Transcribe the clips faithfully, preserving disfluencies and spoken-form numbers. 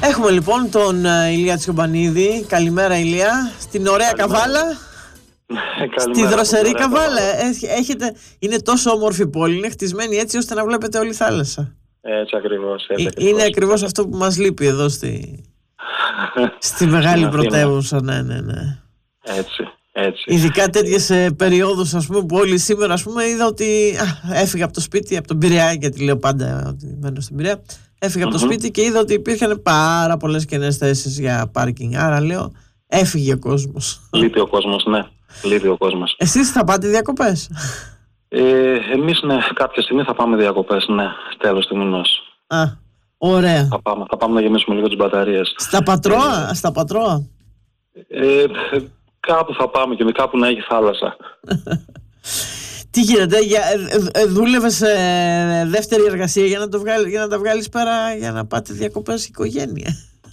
Έχουμε λοιπόν τον uh, Ηλία Τσιομπανίδη. Καλημέρα Ηλία. Στην ωραία Καλημέρα. Καβάλα. Στη δροσερή Καβάλα. Έχετε... Είναι τόσο όμορφη πόλη, είναι χτισμένη έτσι ώστε να βλέπετε όλη η θάλασσα. Έτσι ακριβώς. Έτσι ε, ακριβώς. Είναι ακριβώς αυτό που μας λείπει εδώ στη, στη μεγάλη πρωτεύουσα. Ναι, ναι, ναι. Έτσι. Έτσι. Ειδικά τέτοιες ε, περιόδους, ας πούμε, που όλοι σήμερα, ας πούμε, είδα ότι α, έφυγα από το σπίτι, από τον Πειραιά, γιατί λέω πάντα ότι μένω στην Πειραιά. Έφυγα mm-hmm. από το σπίτι και είδα ότι υπήρχαν πάρα πολλές κενές θέσεις για πάρκινγκ. Άρα λέω, έφυγε ο κόσμος. Λείπει ο κόσμος, ναι. Λείπει ο κόσμος. Εσείς θα πάτε διακοπές? Ε, εμείς, ναι, κάποια στιγμή θα πάμε διακοπές, ναι, τέλος του μηνός. Α, ωραία. Θα πάμε, θα πάμε να γεμίσουμε λίγο τις μπαταρίες. Στα Πατρώα, ε, στα Πατρώα. Ε, κάπου θα πάμε και με κάπου να έχει θάλασσα. Τι γίνεται, για, ε, ε, δούλευες ε, δεύτερη εργασία για να, το βγάλει, για να τα βγάλεις πέρα, για να πάτε διακοπές οικογένεια?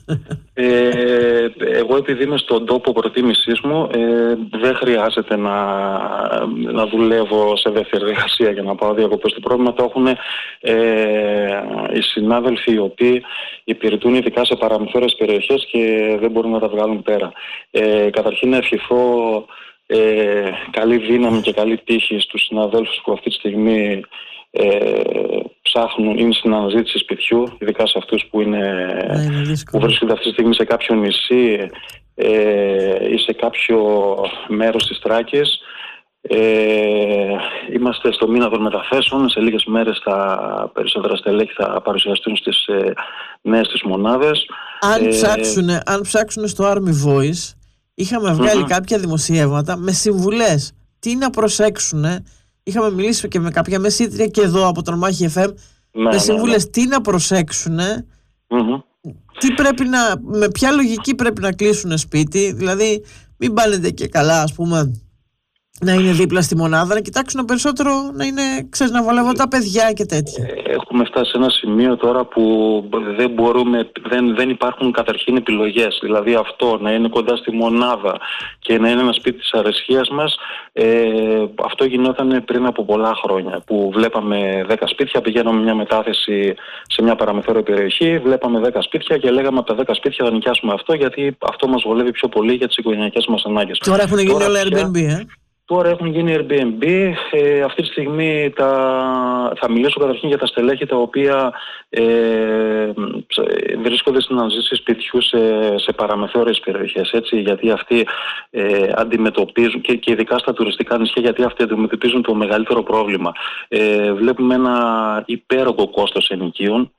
Ε, εγώ επειδή είμαι στον τόπο προτίμησής μου, ε, δεν χρειάζεται να, να δουλεύω σε δεύτερη εργασία για να πάω διακοπές. Το πρόβλημα το έχουν ε, οι συνάδελφοι οι οποίοι υπηρετούν ειδικά σε παραμεθόριες περιοχές και δεν μπορούν να τα βγάλουν πέρα. Ε, καταρχήν να ευχηθώ ε, καλή δύναμη και καλή τύχη στους συναδέλφους που αυτή τη στιγμή Ε, ψάχνουν, είναι στην αναζήτηση σπιτιού, ειδικά σε αυτούς που, είναι, είναι που βρίσκονται αυτή τη στιγμή σε κάποιο νησί ε, ή σε κάποιο μέρος της Θράκης. Ε, είμαστε στο μήνα των μεταθέσεων. Σε λίγες μέρες τα περισσότερα στελέχη θα παρουσιαστούν στις ε, νέες τις μονάδες. Αν, ε, ψάξουν, αν ψάξουν στο Army Voice, είχαμε βγάλει mm-hmm. κάποια δημοσιεύματα με συμβουλές τι να προσέξουν. Είχαμε μιλήσει και με κάποια μεσήτρια και εδώ από τον Μάχη εφ εμ ναι, με συμβουλές ναι, ναι. τι να προσέξουν, mm-hmm. τι πρέπει να, με ποια λογική πρέπει να κλείσουν σπίτι. Δηλαδή μην πάνετε και καλά, ας πούμε, να είναι δίπλα στη μονάδα, να κοιτάξουν περισσότερο να είναι, ξέρεις, να βολεύουν τα παιδιά και τέτοια. Έχουμε φτάσει σε ένα σημείο τώρα που δεν μπορούμε, δεν, δεν υπάρχουν καταρχήν επιλογές. Δηλαδή αυτό να είναι κοντά στη μονάδα και να είναι ένα σπίτι της αρεσχίας μας, ε, αυτό γινόταν πριν από πολλά χρόνια, που βλέπαμε δέκα σπίτια, πηγαίναμε μια μετάθεση σε μια παραμεθόρια περιοχή, βλέπαμε δέκα σπίτια και λέγαμε από τα δέκα σπίτια θα νοικιάσουμε αυτό, γιατί αυτό μας βολεύει πιο πολύ για τις οικογενειακές μας ανάγκες. Τώρα έχουν γίνει όλα Airbnb, ε? Τώρα έχουν γίνει Airbnb. Ε, αυτή τη στιγμή τα, θα μιλήσω καταρχήν για τα στελέχη τα οποία ε, βρίσκονται στην αναζήτηση σπιτιού σε, σε παραμεθόριες περιοχές. Έτσι, γιατί αυτοί ε, αντιμετωπίζουν και, και ειδικά στα τουριστικά νησιά, γιατί αυτοί αντιμετωπίζουν το μεγαλύτερο πρόβλημα. Ε, βλέπουμε ένα υπέρογκο κόστος ενοικίων.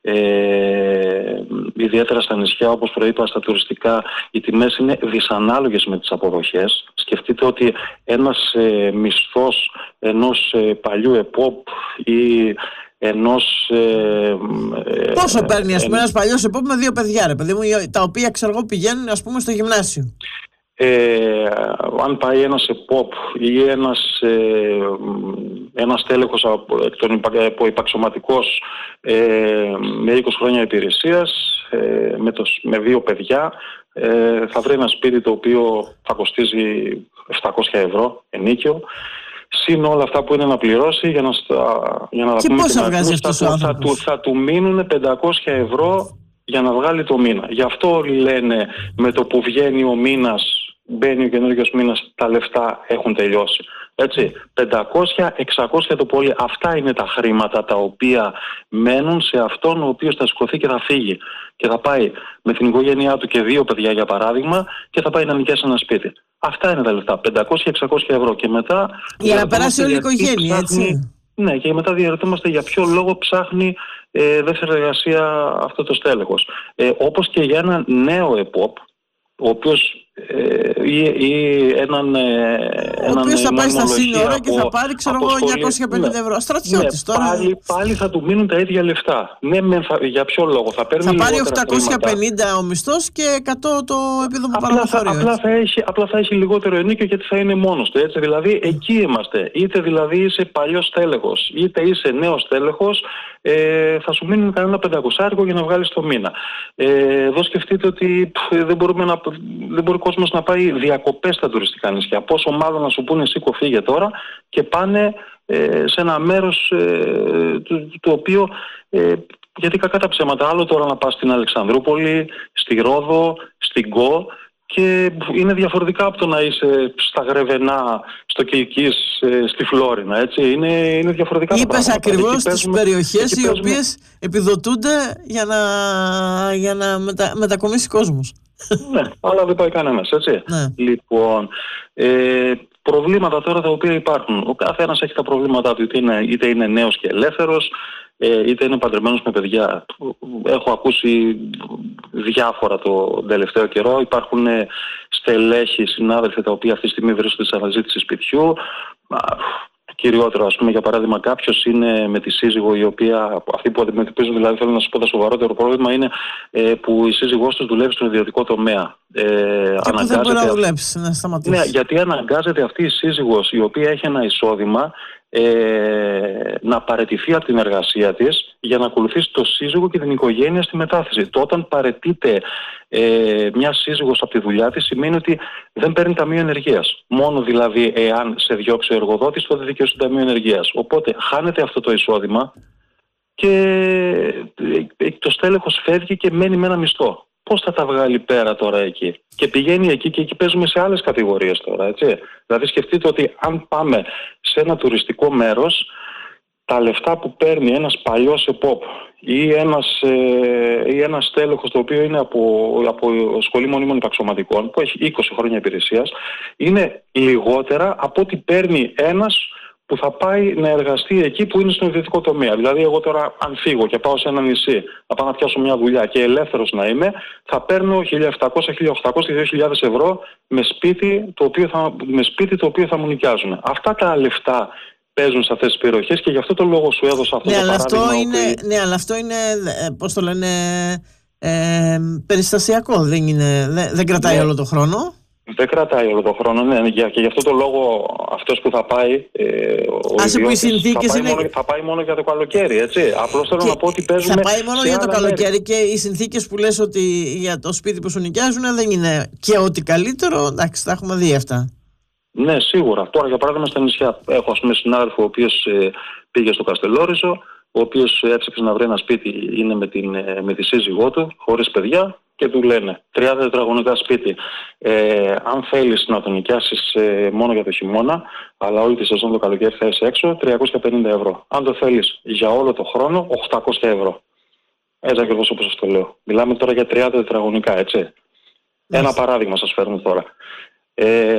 Ε, ιδιαίτερα στα νησιά, όπως προείπα, στα τουριστικά οι τιμές είναι δυσανάλογες με τις αποδοχές. Σκεφτείτε ότι ένας ε, μισθός ενός ε, παλιού ΕΠΟΠ ή ενός ε, πόσο ε, παίρνει, ας πούμε, ένας παλιός ΕΠΟΠ με δύο παιδιά, ρε παιδί μου, τα οποία ξέρω εγώ πηγαίνουν, ας πούμε, στο γυμνάσιο? Ε, αν πάει ένας ΕΠΟΠ ή ένας, ε, ένας τέλεχος από υπαξιωματικός ε, με είκοσι χρόνια υπηρεσίας ε, με, το, με δύο παιδιά ε, θα βρει ένα σπίτι το οποίο θα κοστίζει επτακόσια ευρώ ενίκιο, συν όλα αυτά που είναι να πληρώσει για να, για να και πώς θα βγάζει αυτός ο άνθρωπος? Θα, του, θα του μείνουν πεντακόσια ευρώ για να βγάλει το μήνα. Γι' αυτό λένε με το που βγαίνει ο μήνας, μπαίνει ο καινούργιος μήνας, τα λεφτά έχουν τελειώσει. Έτσι, πεντακόσια εξακόσια το πολύ. Αυτά είναι τα χρήματα τα οποία μένουν σε αυτόν ο οποίος θα σηκωθεί και θα φύγει. Και θα πάει με την οικογένειά του και δύο παιδιά για παράδειγμα και θα πάει να νοικιάσει ένα σπίτι. Αυτά είναι τα λεφτά, πεντακόσια εξακόσια ευρώ. Και μετά για να περάσει όλη η οικογένεια, ψάχνει, έτσι. Ναι, και μετά διαρωτούμαστε για ποιο λόγο ψάχνει ε, δεύτερη εργασία αυτό το στέλεχος. Ε, όπως και για ένα νέο ΕΠΟΠ, ο οποίος ε, ή, ή έναν, έναν ο οποίος θα πάει στα σύνορα και θα πάρει, ξέρω εγώ, εννιακόσια πενήντα ευρώ. Στρατιώτης ναι, τώρα. Πάλι, πάλι θα του μείνουν τα ίδια λεφτά. Ναι, με, θα, για ποιο λόγο? Θα, παίρνει θα πάρει οκτακόσια πενήντα ο μισθός και εκατό το επίδομο παραμεθόριο. Απλά, θα έχει, απλά θα έχει λιγότερο ενίκιο γιατί θα είναι μόνος του. Έτσι, δηλαδή, εκεί είμαστε. Είτε δηλαδή είσαι παλιός τέλεχος, είτε είσαι νέος τέλεχος, ε, θα σου μείνουν κανένα πεντακόσια για να βγάλεις το μήνα. Ε, εδώ σκεφτείτε ότι π, δεν, μπορούμε να, δεν μπορεί ο κόσμος να πάει διακοπές στα τουριστικά νησιά. Πόσο μάλλον να σου πούνε σήκω φύγε τώρα και πάνε ε, σε ένα μέρος ε, το, το οποίο ε, γιατί κακά τα ψέματα, άλλο τώρα να πας στην Αλεξανδρούπολη, στη Ρόδο, στην Κο, και είναι διαφορετικά από το να είσαι στα Γρεβενά, στο Κεϊκής, στη Φλόρινα, έτσι. Είναι, είναι διαφορετικά τα πράγματα. Είπες ακριβώς τις περιοχές οι παίζουμε... οποίες επιδοτούνται για να, για να μετα... μετακομίσει κόσμος. Ναι, αλλά δεν πάει κανένας, έτσι. Ναι. Λοιπόν, ε, προβλήματα τώρα τα οποία υπάρχουν. Ο καθένας έχει τα προβλήματά του, είτε είναι, είτε είναι νέος και ελεύθερος, είτε είναι παντρεμένος με παιδιά. Έχω ακούσει διάφορα το τελευταίο καιρό. Υπάρχουν στελέχοι, συνάδελφοι, τα οποία αυτή τη στιγμή βρίσκονται σε αναζήτηση σπιτιού. Κυριότερο, ας πούμε, για παράδειγμα, κάποιος είναι με τη σύζυγο, η οποία, αυτή που αντιμετωπίζουν, δηλαδή θέλω να σου πω, το σοβαρότερο πρόβλημα είναι ε, που η σύζυγός τους δουλεύει στον ιδιωτικό τομέα. Ε, και που δεν μπορεί να δουλέψει, να σταματήσει. Ναι, γιατί αναγκάζεται αυτή η σύζυγος, η οποία έχει ένα εισόδημα, Ε, να παραιτηθεί από την εργασία της για να ακολουθήσει το σύζυγο και την οικογένεια στη μετάθεση. Το όταν παραιτείται ε, μια σύζυγος από τη δουλειά της, σημαίνει ότι δεν παίρνει ταμείο ενεργείας. Μόνο δηλαδή εάν σε διώξει ο εργοδότης, τότε δικαιώσει το ταμείο ενεργείας. Οπότε χάνεται αυτό το εισόδημα και το στέλεχος φεύγει και μένει με ένα μισθό. Πώς θα τα βγάλει πέρα τώρα εκεί? Και πηγαίνει εκεί και εκεί παίζουμε σε άλλες κατηγορίες τώρα, έτσι. Δηλαδή σκεφτείτε ότι αν πάμε σε ένα τουριστικό μέρος, τα λεφτά που παίρνει ένας παλιός ΕΠΟΠ ή ένας, ε, ή ένας στέλεχος το οποίο είναι από, από Σχολή Μονίμων Υπαξιωματικών, που έχει είκοσι χρόνια υπηρεσίας, είναι λιγότερα από ό,τι παίρνει ένας που θα πάει να εργαστεί εκεί που είναι στον ιδιωτικό τομέα. Δηλαδή, εγώ τώρα, αν φύγω και πάω σε ένα νησί, να πάω να πιάσω μια δουλειά και ελεύθερος να είμαι, θα παίρνω χίλια επτακόσια, χίλια οκτακόσια, δύο χιλιάδες ευρώ με σπίτι, το οποίο θα, με σπίτι το οποίο θα μου νοικιάζουν. Αυτά τα λεφτά παίζουν σε αυτές τις περιοχές και γι' αυτό το λόγο σου έδωσα αυτό ναι, το αλλά παράδειγμα. Αυτό είναι, ότι... Ναι, αλλά αυτό είναι, πώς το λένε, ε, περιστασιακό. Δεν, είναι, δεν, δεν κρατάει ναι. όλο τον χρόνο. Δεν κρατάει όλο τον χρόνο, ναι, και γι' αυτό το λόγο αυτός που θα πάει, ε, ο ιδιώτης, θα, πάει είναι... μόνο, θα πάει μόνο για το καλοκαίρι, έτσι. Απλώς θέλω και να πω ότι παίζουμε. Θα πάει μόνο για το καλοκαίρι μέρη. Και οι συνθήκες που λες ότι για το σπίτι που σου νοικιάζουν δεν είναι και ό,τι καλύτερο, εντάξει, τα έχουμε δει αυτά. Ναι, σίγουρα. Τώρα, για παράδειγμα, στα νησιά, έχω ας πούμε συνάδελφο ο οποίος ε, πήγε στο Καστελόριζο, ο οποίος έψαξε να βρει ένα σπίτι, είναι με, την, με τη σύζυγό του, χωρίς παιδιά. Και του λένε τριάντα τετραγωνικά σπίτι. Ε, αν θέλεις να το νοικιάσεις ε, μόνο για το χειμώνα, αλλά όλη τη σεζόν το καλοκαίρι θα είσαι έξω, τριακόσια πενήντα ευρώ. Αν το θέλεις για όλο το χρόνο, οκτακόσια ευρώ. Έτσι ακριβώς όπως σας το λέω. Μιλάμε τώρα για τριάντα τετραγωνικά, έτσι. Yes. Ένα παράδειγμα σας φέρνω τώρα. Ε,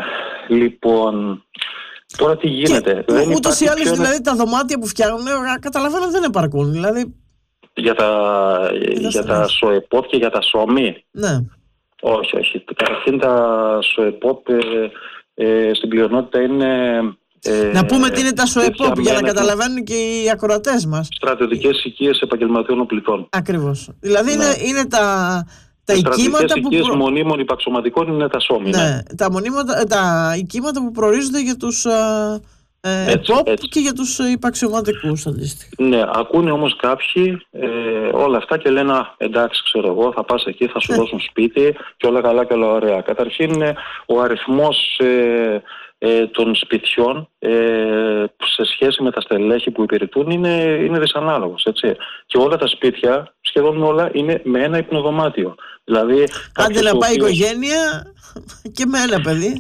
λοιπόν, τώρα τι γίνεται. Ούτως ή άλλως, δηλαδή τα δωμάτια που φτιάχνουν, καταλαβαίνω δεν επαρκούν. Δηλαδή. Για τα, για τα ΣΟΕΠΟΠ και για τα ΣΟΜΗ. Ναι. Όχι, όχι. Καταρχήν τα ΣΟΕΠΟΠ ε, ε, στην πλειονότητα είναι... Ε, να πούμε τι είναι τα ΣΟΕΠΟΠ για να καταλαβαίνουν και οι ακροατές μας. Στρατιωτικές οικίες επαγγελματιών οπλιτών. Ακριβώς. Δηλαδή ναι. είναι, είναι τα, τα οικήματα που... οικίες προ... μονίμων υπαξιωματικών είναι τα ΣΟΜΗ. Ναι. Ναι. Τα, μονίματα, τα οικήματα που προορίζονται για τους... Α... Ε, έτσι, ΕΠΟΠ έτσι. Και για τους υπαξιωματικούς αντίστοιχα. Ναι, ακούνε όμως κάποιοι ε, όλα αυτά και λένε εντάξει, ξέρω εγώ, θα πας εκεί, θα σου ναι. δώσουν σπίτι και όλα καλά και όλα ωραία. Καταρχήν ο αριθμός ε, ε, των σπιτιών ε, σε σχέση με τα στελέχη που υπηρετούν είναι, είναι δυσανάλογος, έτσι. Και όλα τα σπίτια, σχεδόν όλα, είναι με ένα υπνοδωμάτιο. Δηλαδή, άντε να πάει η οποίος... οικογένεια και με ένα παιδί.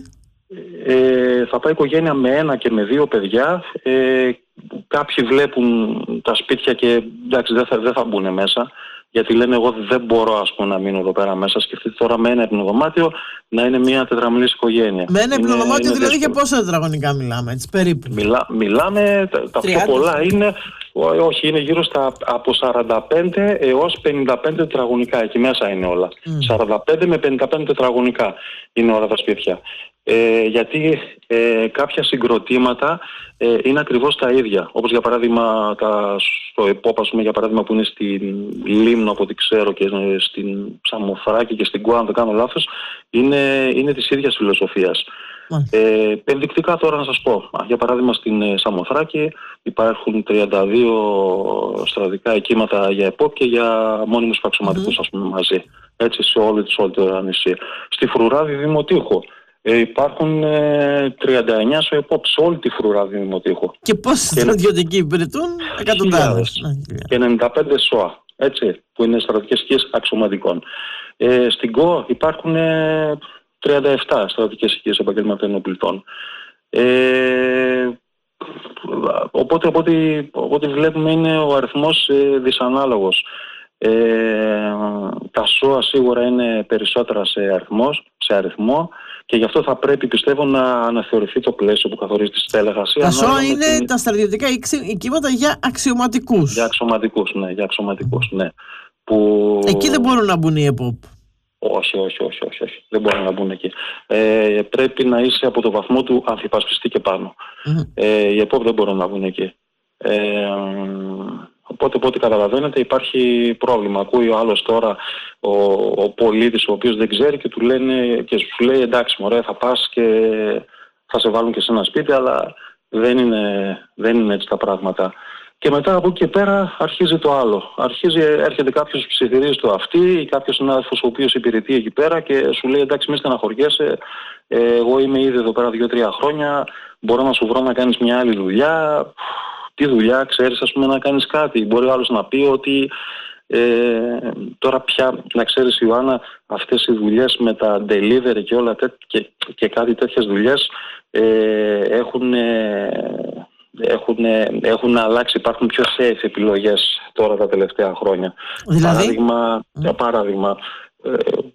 Ε, θα πάει οικογένεια με ένα και με δύο παιδιά. Ε, κάποιοι βλέπουν τα σπίτια και εντάξει, δεν θα, δεν θα μπουν μέσα, γιατί λένε εγώ δεν μπορώ ας πούμε, να μείνω εδώ πέρα μέσα. Σκεφτείτε τώρα με ένα υπνοδωμάτιο να είναι μια τετραμελής οικογένεια. Με ένα υπνοδωμάτιο δηλαδή για πόσα τετραγωνικά μιλάμε, έτσι περίπου? Μιλά, μιλάμε, τα, τα πιο πολλά είναι, όχι, είναι γύρω στα από σαράντα πέντε έως πενήντα πέντε τετραγωνικά, εκεί μέσα είναι όλα. Mm. σαράντα πέντε με πενήντα πέντε τετραγωνικά είναι όλα τα σπίτια. Ε, γιατί ε, κάποια συγκροτήματα ε, είναι ακριβώς τα ίδια. Όπως για παράδειγμα τα, στο ΕΠΟΠ, ας πούμε, για παράδειγμα που είναι στην Λίμνο από ό,τι ξέρω και στην Σαμοθράκη και στην Κουά, αν δεν κάνω λάθος, είναι, είναι της ίδιας φιλοσοφίας. Mm. Ε, ενδεικτικά τώρα να σας πω, για παράδειγμα στην Σαμοθράκη υπάρχουν τριάντα δύο στρατιωτικά εκείματα για ΕΠΟΠ και για μόνιμους υπαξιωματικούς, mm-hmm. ας πούμε, μαζί. Έτσι σε όλη, σε όλη το νησί. Στη Φρουράδη Δημοτήχο Ε, υπάρχουν ε, τριάντα εννιά στο ΕΠΟΠ, σε όλη τη φρουρά Δημοτήχου. Και πόσοι στρατιωτικοί υπηρετούν? Εκατοντάδες. Και ενενήντα πέντε ΣΟΑ, έτσι, που είναι στρατιωτικές οικίες αξιωματικών. Ε, στην ΚΟ υπάρχουν ε, τριάντα επτά στρατιωτικές οικίες επαγγελματών ενοπλιτών. Ε, οπότε, οπότε, οπότε βλέπουμε είναι ο αριθμός ε, δυσανάλογος. Ε, τα ΣΟΑ σίγουρα είναι περισσότερα σε, αριθμός, σε αριθμό και γι' αυτό θα πρέπει, πιστεύω, να αναθεωρηθεί το πλαίσιο που καθορίζει τη στέλεχαση. Τα ΣΟΑ είναι την... τα στρατιωτικά οικήματα για αξιωματικούς. Για αξιωματικούς, ναι, για αξιωματικούς, ναι. Που... Εκεί δεν μπορούν να μπουν οι ΕΠΟΠ. Όχι, όχι, όχι, όχι, όχι. Δεν μπορούν να μπουν εκεί. Ε, πρέπει να είσαι από το βαθμό του αμφιπασπιστή και πάνω. Mm-hmm. Ε, οι ΕΠΟΠ δεν μπορούν να μπουν εκεί. Ε, οπότε, οπότε καταλαβαίνετε, υπάρχει πρόβλημα. Ακούει ο άλλος τώρα, ο, ο πολίτης, ο οποίος δεν ξέρει και του λένε και σου λέει εντάξει μωρέ, θα πας και θα σε βάλουν και σε ένα σπίτι, αλλά δεν είναι, δεν είναι έτσι τα πράγματα. Και μετά από εκεί και πέρα αρχίζει το άλλο. Αρχίζει, έρχεται κάποιος ψιθυρίζει το αυτί ή κάποιος συνάδελφος ο οποίος υπηρετεί εκεί πέρα και σου λέει εντάξει μη στεναχωριέσαι, ε, εγώ είμαι ήδη εδώ πέρα δύο τρία χρόνια, μπορώ να σου βρω να κάνεις μια άλλη δουλειά. Τι δουλειά, ξέρεις ας πούμε να κάνεις κάτι? Μπορεί ο άλλος να πει ότι ε, τώρα πια, να ξέρεις Ιωάννα, αυτές οι δουλειές με τα delivery και όλα τέ, και, και κάτι τέτοιες δουλειές ε, έχουν... Ε, Έχουν, έχουν αλλάξει, υπάρχουν πιο safe επιλογές τώρα τα τελευταία χρόνια. Δηλαδή? Παράδειγμα, mm. για παράδειγμα ε,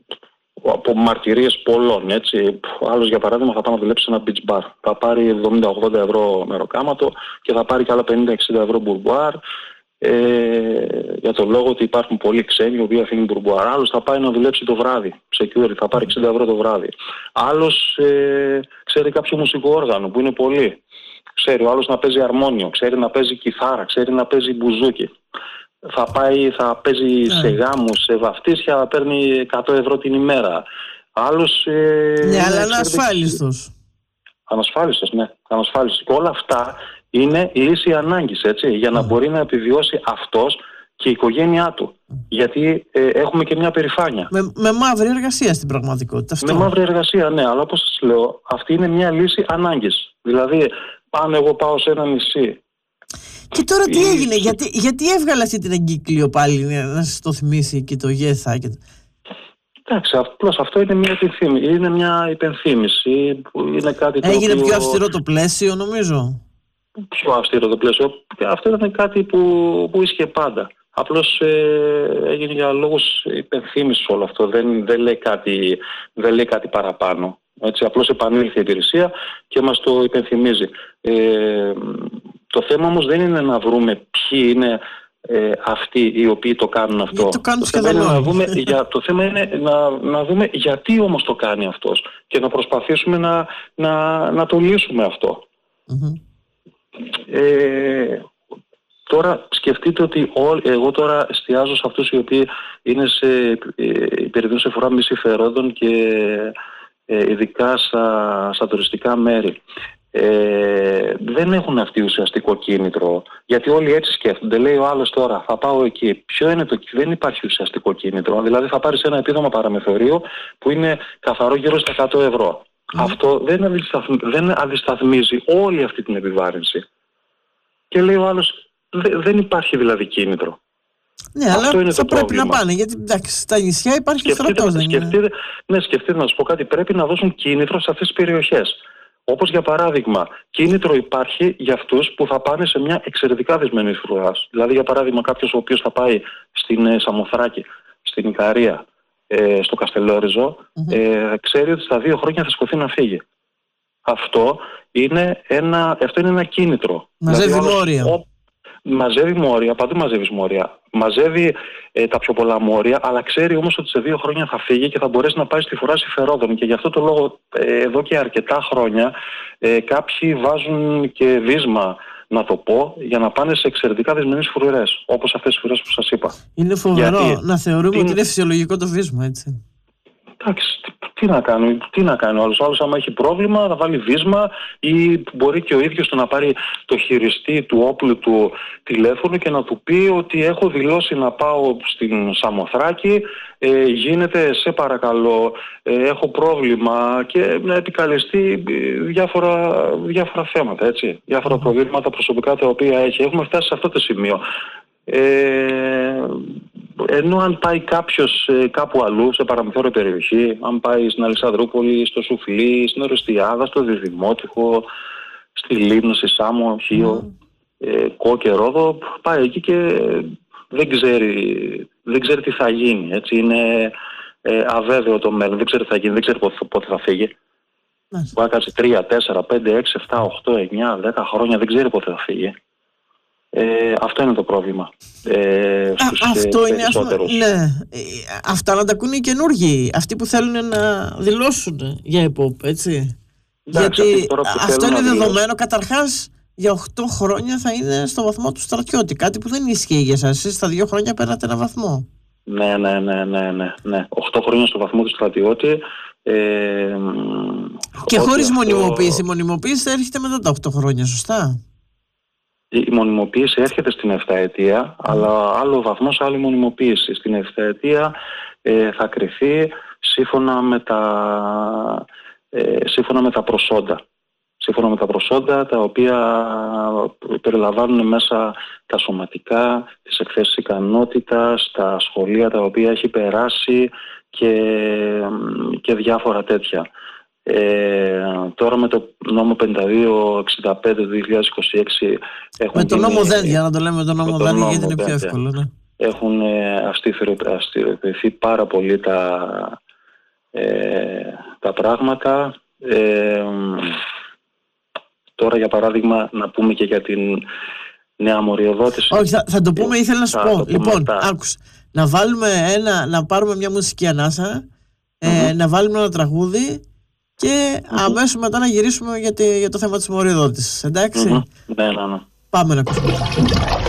από μαρτυρίες πολλών, έτσι. Ο άλλος για παράδειγμα θα πάει να δουλέψει σε ένα beach bar. Θα πάρει εβδομήντα ογδόντα ευρώ μεροκάματο και θα πάρει και άλλα πενήντα εξήντα ευρώ μπουρμπουάρ, ε, για τον λόγο ότι υπάρχουν πολλοί ξένοι οι οποίοι αφήνουν μπουρμπουάρ. Άλλος θα πάει να δουλέψει το βράδυ, security, θα πάρει εξήντα ευρώ το βράδυ. Άλλος ε, ξέρει κάποιο μουσικό όργανο που είναι πολύ. Ξέρει ο άλλος να παίζει αρμόνιο, ξέρει να παίζει κιθάρα, ξέρει να παίζει μπουζούκι. Θα πάει, θα παίζει yeah. σε γάμους, σε βαφτίσια, θα παίρνει εκατό ευρώ την ημέρα. Άλλος... Ε, ναι, αλλά ανασφάλιστος. Ανασφάλιστος, ναι. Ανασφάλιστος. Και όλα αυτά είναι λύση ανάγκης, έτσι, για να mm. μπορεί να επιβιώσει αυτός και η οικογένειά του. Mm. Γιατί ε, έχουμε και μια περηφάνεια. Με, με μαύρη εργασία στην πραγματικότητα. Αυτό. Με μαύρη εργασία, ναι. Αλλά όπως σας λέω, αυτή είναι μια λύση ανάγκης. Δηλαδή, αν εγώ πάω σε ένα νησί. Και τώρα τι έγινε, γιατί, γιατί έβγαλε αυτή την εγκύκλιο πάλι, να σας το θυμίσει και το ΓΕΘΑ. Και... Εντάξει, απλώς αυτό είναι μια, είναι μια υπενθύμηση. Που είναι κάτι το έγινε οποίο... πιο αυστηρό το πλαίσιο, νομίζω. Πιο αυστηρό το πλαίσιο. Αυτό ήταν κάτι που, που ίσχυε πάντα. Απλώς ε, έγινε για λόγους υπενθύμησης όλο αυτό. Δεν, δεν, λέει κάτι, δεν λέει κάτι παραπάνω. Έτσι, απλώς επανήλθε η υπηρεσία και μας το υπενθυμίζει. Ε, το θέμα όμως δεν είναι να βρούμε ποιοι είναι ε, αυτοί οι οποίοι το κάνουν αυτό. Το, κάνουν το, θέμα είναι να δούμε, για, το θέμα είναι να, να δούμε γιατί όμως το κάνει αυτός και να προσπαθήσουμε να, να, να το λύσουμε αυτό. Mm-hmm. Ε, τώρα σκεφτείτε ότι ό, εγώ τώρα εστιάζω σε αυτούς οι οποίοι είναι σε, ε, υπηρετούν σε φορά μη συμφερόντων και ειδικά στα, στα τουριστικά μέρη. Ε, δεν έχουν αυτή ουσιαστικό κίνητρο, γιατί όλοι έτσι σκέφτονται. Λέει ο άλλος τώρα θα πάω εκεί. Ποιο είναι το κίνητρο? Δεν υπάρχει ουσιαστικό κίνητρο. Δηλαδή θα πάρεις ένα επίδομα παραμεθορίου που είναι καθαρό γύρω στα εκατό ευρώ. Mm. Αυτό δεν, αντισταθμ, δεν αντισταθμίζει όλη αυτή την επιβάρυνση. Και λέει ο άλλος δε, δεν υπάρχει δηλαδή κίνητρο. Ναι, αυτό αλλά είναι θα το πρέπει πρόβλημα. Να πάνε, γιατί εντάξει, στα νησιά υπάρχει στρατός. Σκεφτείτε, ναι, σκεφτείτε να σας πω κάτι, πρέπει να δώσουν κίνητρο σε αυτές τις περιοχές. Όπως για παράδειγμα, κίνητρο υπάρχει για αυτούς που θα πάνε σε μια εξαιρετικά δεσμενή φρουρά. Δηλαδή, για παράδειγμα, κάποιος ο οποίος θα πάει στην ε, Σαμοθράκη, στην Ικαρία, ε, στο Καστελόριζο, mm-hmm. ε, ξέρει ότι στα δύο χρόνια θα σκοθεί να φύγει. Αυτό είναι ένα, αυτό είναι ένα κίνητρο. Μαζεύει δηλαδή, μόρια. Ο, Μαζεύει μόρια, παντού μαζεύει μόρια. Μαζεύει ε, τα πιο πολλά μόρια, αλλά ξέρει όμως ότι σε δύο χρόνια θα φύγει και θα μπορέσει να πάει στη φορά συμφερόντων. Και γι' αυτό το λόγο, ε, εδώ και αρκετά χρόνια, ε, κάποιοι βάζουν και βίσμα, να το πω, για να πάνε σε εξαιρετικά δεσμενείς φρουρές, όπως αυτές τις φρουρές που σας είπα. Είναι φοβερό γιατί, να θεωρούμε τι... ότι είναι φυσιολογικό το βίσμα, έτσι. Εντάξει, τι να κάνει, τι να κάνει ο άλλος. Ο άλλος άμα έχει πρόβλημα θα βάλει βίσμα ή μπορεί και ο ίδιος του να πάρει το χειριστή του όπλου του τηλέφωνο και να του πει ότι έχω δηλώσει να πάω στην Σαμοθράκη, ε, γίνεται, σε παρακαλώ, ε, έχω πρόβλημα, και να επικαλεστεί διάφορα, διάφορα θέματα, έτσι, διάφορα προβλήματα προσωπικά τα οποία έχει. Έχουμε φτάσει σε αυτό το σημείο. Ε, ενώ αν πάει κάποιος ε, κάπου αλλού, σε παραμεθόριο περιοχή, αν πάει στην Αλεξανδρούπολη, στο Σουφλί, στην Ορεστιάδα, στο Διδημότυχο, στη Λίμνο, στη Σάμο, Χίο, mm. ε, Κό και Ρόδο, πάει εκεί και δεν ξέρει, δεν ξέρει τι θα γίνει, έτσι, είναι ε, αβέβαιο το μέλλον, δεν ξέρει τι θα γίνει, δεν ξέρει πότε, πότε θα φύγει. Mm. Μπορεί να κάτσει τρία, τέσσερα, πέντε, έξι, επτά, οκτώ, εννιά, δέκα χρόνια, δεν ξέρει πότε θα φύγει. Ε, αυτό είναι το πρόβλημα. Ε, στους, Α, αυτό είναι, ας, ναι. Αυτά να τα ακούνε οι καινούργοι, αυτοί που θέλουν να δηλώσουν για ΕΠΟΠ, έτσι. Εντάξει, γιατί αυτό είναι δεδομένο. Καταρχάς, για οκτώ χρόνια θα είναι στο βαθμό του στρατιώτη. Κάτι που δεν ισχύει για εσάς. Εσείς στα δύο χρόνια παίρνατε ένα βαθμό. Ναι, ναι, ναι, ναι, ναι, ναι. οκτώ χρόνια στο βαθμό του στρατιώτη. Ε, και χωρίς αυτό... μονιμοποίηση. Η μονιμοποίηση θα έρχεται μετά τα οκτώ χρόνια, σωστά. Η μονιμοποίηση έρχεται στην εφταετία, mm. αλλά άλλο βαθμός, άλλη μονιμοποίηση. Στην εφταετία ε, θα κριθεί σύμφωνα με τα, ε, σύμφωνα με τα προσόντα. Σύμφωνα με τα προσόντα, τα οποία περιλαμβάνουν μέσα τα σωματικά, τις εκθέσεις ικανότητας, τα σχολεία τα οποία έχει περάσει και, και διάφορα τέτοια. Ε, τώρα με το νόμο πενήντα δύο εξήντα πέντε του δύο χιλιάδες είκοσι έξι με τον νόμο Δένδια, να το λέμε με τον νόμο Δένδια, γιατί είναι πιο εύκολο, ναι. Έχουν αυστηροποιηθεί πάρα πολύ τα, ε, τα πράγματα. ε, Τώρα για παράδειγμα να πούμε και για την νέα μοριοδότηση. Όχι, θα, θα το πούμε, ήθελα να σου πω. Λοιπόν, άκουσα, να βάλουμε ένα, να πάρουμε μια μουσική ανάσα, ε, mm-hmm. να βάλουμε ένα τραγούδι και mm-hmm. αμέσως μετά να γυρίσουμε για, τη, για το θέμα της μοριοδότησης. Εντάξει. Mm-hmm. Ναι, ναι, ναι. Πάμε να ακούσουμε.